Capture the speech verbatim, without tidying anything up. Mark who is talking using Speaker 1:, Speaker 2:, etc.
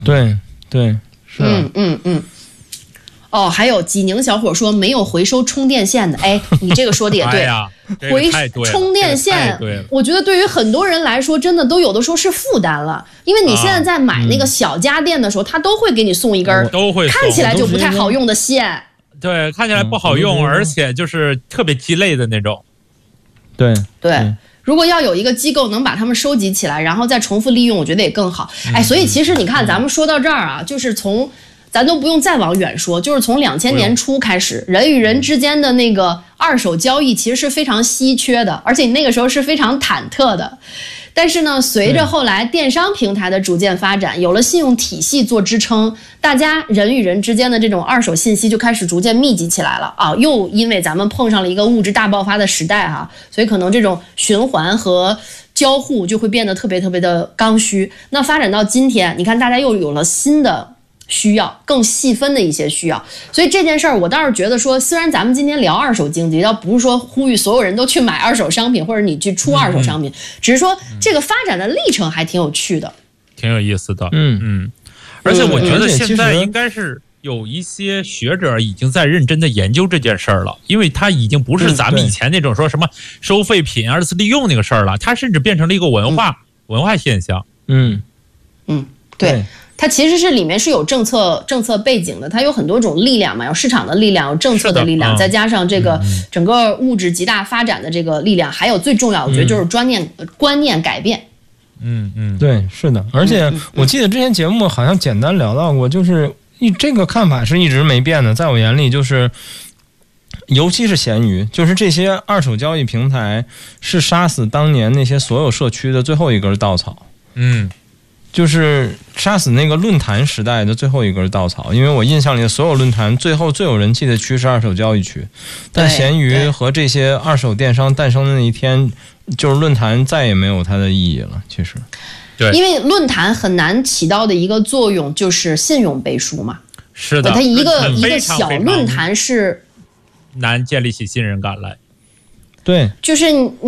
Speaker 1: 对对，是、啊。
Speaker 2: 嗯嗯嗯。哦，还有济宁小伙说没有回收充电线的，哎，你这个说的也对。
Speaker 3: 哎呀，
Speaker 2: 回充电线，我觉得对于很多人来说，真的都有的时候是负担了，因为你现在在买那个小家电的时候，他、啊嗯、都会给你送一根，
Speaker 3: 都会
Speaker 2: 看起来就不太好用的线。
Speaker 3: 对，看起来不好用，嗯、而且就是特别鸡肋的那种。
Speaker 1: 对
Speaker 2: 对。嗯，如果要有一个机构能把它们收集起来，然后再重复利用，我觉得也更好。哎，所以其实你看，咱们说到这儿啊，就是从。咱都不用再往远说，就是从两千年初开始，人与人之间的那个二手交易其实是非常稀缺的，而且你那个时候是非常忐忑的。但是呢，随着后来电商平台的逐渐发展，有了信用体系做支撑，大家人与人之间的这种二手信息就开始逐渐密集起来了啊！又因为咱们碰上了一个物质大爆发的时代哈、啊，所以可能这种循环和交互就会变得特别特别的刚需。那发展到今天，你看大家又有了新的需要，更细分的一些需要，所以这件事儿我倒是觉得说，虽然咱们今天聊二手经济，要不是说呼吁所有人都去买二手商品，或者你去出二手商品，嗯、只是说这个发展的历程还挺有趣的，
Speaker 3: 挺有意思的。
Speaker 1: 嗯
Speaker 3: 嗯，而且我觉得现在应该是有一些学者已经在认真的研究这件事儿了，因为它已经不是咱们以前那种说什么收废品、二次利用那个事儿了，它甚至变成了一个文化、嗯、文化现象。
Speaker 1: 嗯
Speaker 2: 嗯，对。对，它其实是里面是有政策政策背景的，它有很多种力量嘛，有市场的力量，有政策的力量，再加上这个整个物质极大发展的这个力量，还有最重要，我觉得就是观念、嗯、观念改变。
Speaker 3: 嗯嗯，
Speaker 1: 对，是的。而且我记得之前节目好像简单聊到过，就是一这个看法是一直没变的，在我眼里就是。尤其是闲鱼，就是这些二手交易平台是杀死当年那些所有社区的最后一根稻草。
Speaker 3: 嗯。
Speaker 1: 就是杀死那个论坛时代的最后一根稻草，因为我印象里的所有论坛最后最有人气的区是二手交易区，但闲鱼和这些二手电商诞生的那一天，就是论坛再也没有它的意义了。其实，
Speaker 3: 对，
Speaker 2: 因为论坛很难起到的一个作用就是信用背书嘛。
Speaker 3: 是的，
Speaker 2: 它一个一个小论坛是
Speaker 3: 难建立起信任感来。
Speaker 1: 对，
Speaker 2: 就是你。